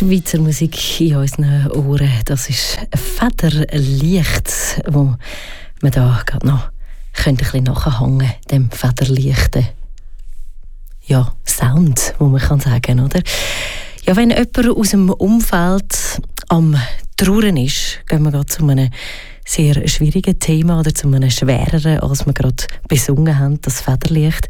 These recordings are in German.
Schweizer Musik in unseren Ohren, das ist Federlicht, wo man da gerade noch ein bisschen nachhängen, dem Federlichten. Ja, Sound, wo man kann sagen, oder? Ja, wenn jemand aus dem Umfeld am Trauern ist, gehen wir gerade zu einem sehr schwierigen Thema oder zu einem schwereren, als wir gerade besungen haben, das Federlicht.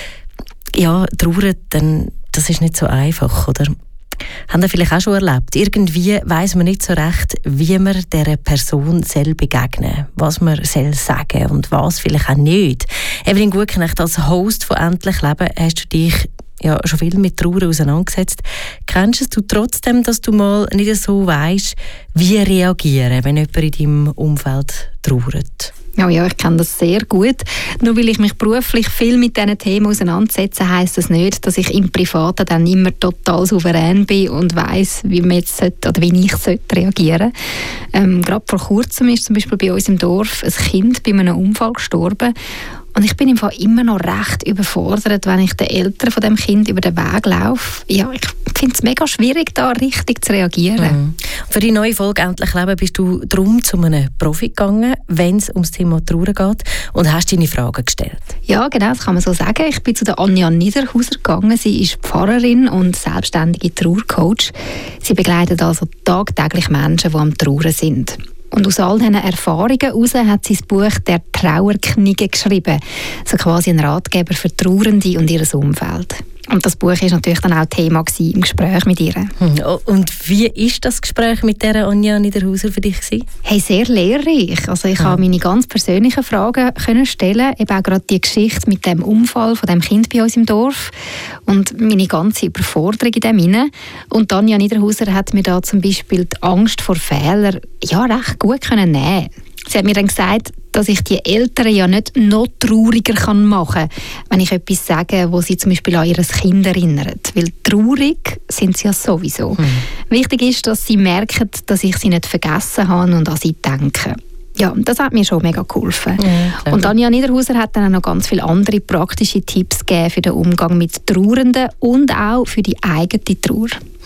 Ja, trauern, dann, das ist nicht so einfach, oder? Haben Sie vielleicht auch schon erlebt? Irgendwie weiss man nicht so recht, wie man dieser Person begegnen soll, was man sagen soll und was vielleicht auch nicht. Evelyn Gutknecht, als Host von «Endlich Leben» hast du dich ja schon viel mit Trauer auseinandergesetzt. Kennst du trotzdem, dass du mal nicht so weisst, wie reagieren, wenn jemand in deinem Umfeld trauert? Ja, ich kenne das sehr gut. Nur weil ich mich beruflich viel mit diesen Themen auseinandersetze, heisst das nicht, dass ich im Privaten dann immer total souverän bin und weiss, wie man jetzt oder wie ich reagieren sollte. Gerade vor kurzem ist zum Beispiel bei uns im Dorf ein Kind bei einem Unfall gestorben. Und ich bin im Fall immer noch recht überfordert, wenn ich den Eltern von dem Kind über den Weg laufe. Ja, ich finde es mega schwierig, da richtig zu reagieren. Für die neue Folge «Endlich Leben» bist du darum zu einem Profi gegangen, wenn es ums Thema Trauer geht, und hast deine Fragen gestellt. Ja, genau, das kann man so sagen. Ich bin zu der Anja Niederhauser gegangen. Sie ist Pfarrerin und selbstständige Trauercoach. Sie begleitet also tagtäglich Menschen, die am Trauern sind. Und aus all diesen Erfahrungen heraus hat sie das Buch «Der Trauerknigge» geschrieben. Also quasi ein Ratgeber für Trauernde und ihr Umfeld. Und das Buch war natürlich dann auch Thema im Gespräch mit ihr. Und wie war das Gespräch mit dieser Anja Niederhauser für dich? Hey, sehr lehrreich. Also ich konnte meine ganz persönlichen Fragen stellen, eben auch gerade die Geschichte mit dem Unfall von dem Kind bei uns im Dorf und meine ganze Überforderung in dem hinein. Und Anja Niederhauser hat mir da zum Beispiel die Angst vor Fehlern recht gut nehmen. Sie hat mir dann gesagt, dass ich die Eltern ja nicht noch trauriger machen kann, wenn ich etwas sage, wo sie zum Beispiel an ihr Kind erinnert. Weil traurig sind sie ja sowieso. Wichtig ist, dass sie merken, dass ich sie nicht vergessen habe und an sie denke. Ja, das hat mir schon mega geholfen. Ja, und Anja Niederhauser hat dann auch noch ganz viele andere praktische Tipps gegeben für den Umgang mit Trauernden und auch für die eigene Trauer.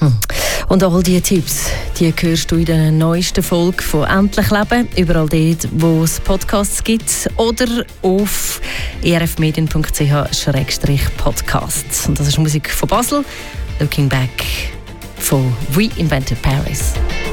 Und all diese Tipps, die hörst du in der neuesten Folge von «Endlich Leben», überall dort, wo es Podcasts gibt oder auf erfmedien.ch/podcasts. Und das ist Musik von Basel, «Looking Back» von «We Invented Paris».